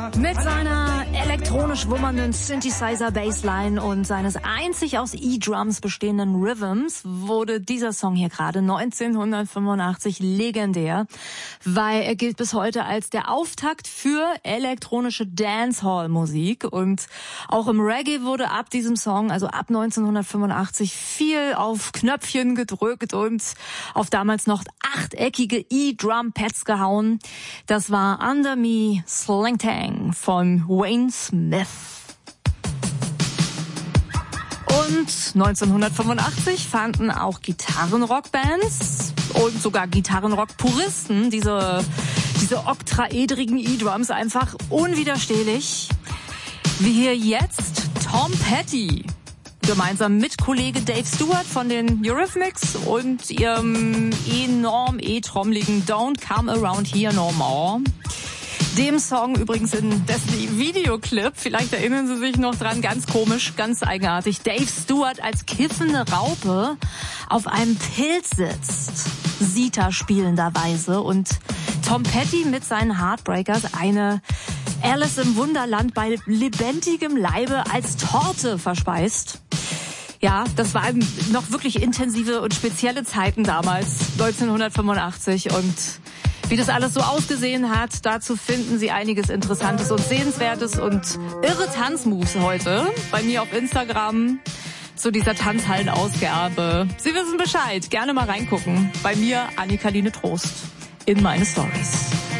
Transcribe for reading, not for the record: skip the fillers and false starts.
Mit seiner elektronisch wummernden Synthesizer-Bassline und seines einzig aus E-Drums bestehenden Rhythms wurde dieser Song hier gerade 1985 legendär, weil er gilt bis heute als der Auftakt für elektronische Dancehall-Musik. Und auch im Reggae wurde ab diesem Song, also ab 1985, viel auf Knöpfchen gedrückt und auf damals noch achteckige E-Drum-Pads gehauen. Das war Under Me Sling Tang von Wayne Smith. Und 1985 fanden auch Gitarrenrockbands und sogar Gitarrenrock-Puristen diese oktaedrigen E-Drums einfach unwiderstehlich. Wie hier jetzt Tom Petty, gemeinsam mit Kollege Dave Stewart von den Eurythmics und ihrem enorm trommeligen Don't Come Around Here No More. Dem Song übrigens in dessen Videoclip, vielleicht erinnern Sie sich noch dran, ganz komisch, ganz eigenartig. Dave Stewart als kiffende Raupe auf einem Pilz sitzt, Sita spielenderweise, und Tom Petty mit seinen Heartbreakers eine Alice im Wunderland bei lebendigem Leibe als Torte verspeist. Ja, das waren noch wirklich intensive und spezielle Zeiten damals, 1985, und wie das alles so ausgesehen hat, dazu finden Sie einiges Interessantes und Sehenswertes und irre Tanzmoves heute bei mir auf Instagram zu dieser Tanzhallen-Ausgabe. Sie wissen Bescheid, gerne mal reingucken. Bei mir Annika-Line Trost in meine Stories.